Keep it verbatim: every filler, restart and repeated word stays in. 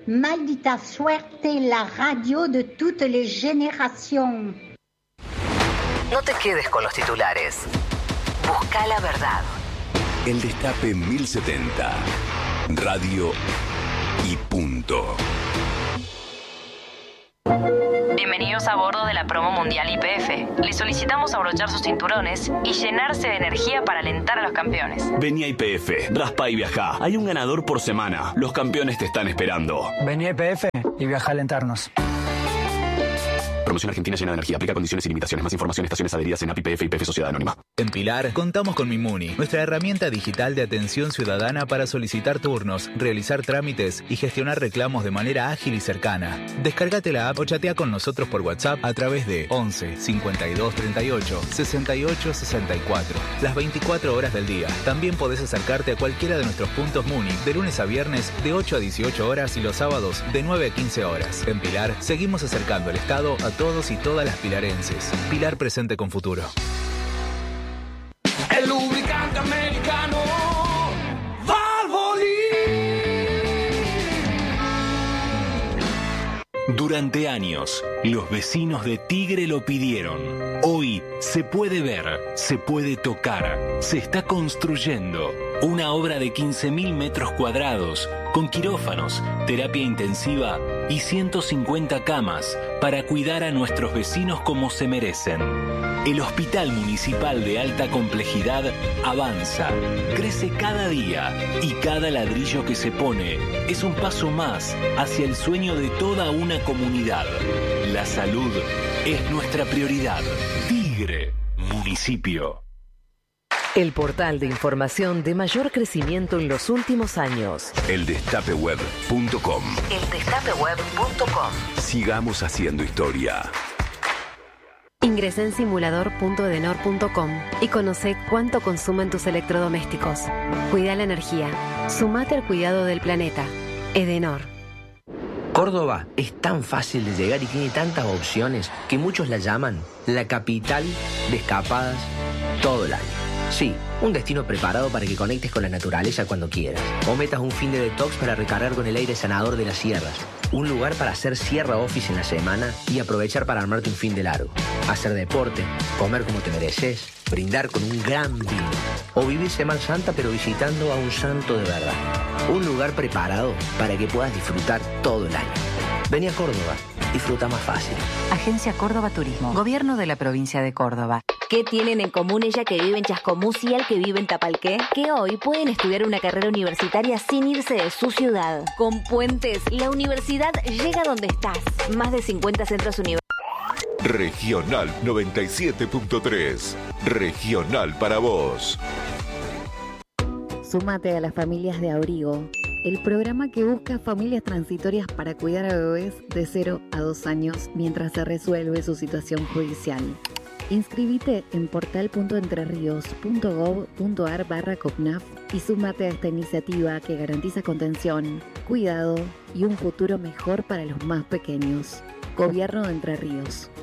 Maldita suerte, la radio de toutes les générations. No te quedes con los titulares. Busca la verdad. El Destape mil setenta. Radio y punto. Bienvenidos a bordo de la promo mundial Y P F. Les solicitamos abrochar sus cinturones y llenarse de energía para alentar a los campeones. Vení a Y P F, raspa y viajá. Hay un ganador por semana. Los campeones te están esperando. Vení a Y P F y viaja a alentarnos. Promoción Argentina llena de energía. Aplica condiciones y limitaciones. Más información, estaciones adheridas en A P I P F y Y P F Sociedad Anónima. En Pilar, contamos con Mimuni, nuestra herramienta digital de atención ciudadana para solicitar turnos, realizar trámites y gestionar reclamos de manera ágil y cercana. Descárgate la app o chatea con nosotros por WhatsApp a través de once cincuenta y dos treinta y ocho sesenta y ocho sesenta y cuatro. Las veinticuatro horas del día. También podés acercarte a cualquiera de nuestros puntos Muni de lunes a viernes de ocho a dieciocho horas y los sábados de nueve a quince horas. En Pilar, seguimos acercando el Estado a todos y todas las pilarenses. Pilar presente con futuro. El lubricante americano Valvoline. Durante años, los vecinos de Tigre lo pidieron. Hoy se puede ver, se puede tocar, se está construyendo una obra de quince mil metros cuadrados con quirófanos, terapia intensiva y ciento cincuenta camas para cuidar a nuestros vecinos como se merecen. El Hospital Municipal de Alta Complejidad avanza, crece cada día y cada ladrillo que se pone es un paso más hacia el sueño de toda una comunidad. La salud es nuestra prioridad. Tigre, municipio. El portal de información de mayor crecimiento en los últimos años. el destape web punto com. el destape web punto com. Sigamos haciendo historia. Ingresa en simulador punto edenor punto com y conoce cuánto consumen tus electrodomésticos. Cuida la energía. Sumate al cuidado del planeta. Edenor. Córdoba es tan fácil de llegar y tiene tantas opciones que muchos la llaman la capital de escapadas todo el año. Sí, un destino preparado para que conectes con la naturaleza cuando quieras. O metas un fin de detox para recargar con el aire sanador de las sierras. Un lugar para hacer sierra office en la semana y aprovechar para armarte un fin de largo. Hacer deporte, comer como te mereces, brindar con un gran vino. O vivir Semana Santa pero visitando a un santo de verdad. Un lugar preparado para que puedas disfrutar todo el año. Vení a Córdoba, disfruta más fácil. Agencia Córdoba Turismo, Gobierno de la Provincia de Córdoba. ¿Qué tienen en común ella que vive en Chascomús y el que vive en Tapalqué? Que hoy pueden estudiar una carrera universitaria sin irse de su ciudad. Con Puentes, la universidad llega donde estás. Más de cincuenta centros universitarios. Regional noventa y siete punto tres. Regional para vos. Súmate a las familias de Abrigo, el programa que busca familias transitorias para cuidar a bebés de cero a dos años mientras se resuelve su situación judicial. Inscribite en portal punto entrerríos punto gob punto ar barra copnaf y súmate a esta iniciativa que garantiza contención, cuidado y un futuro mejor para los más pequeños. Gobierno de Entre Ríos.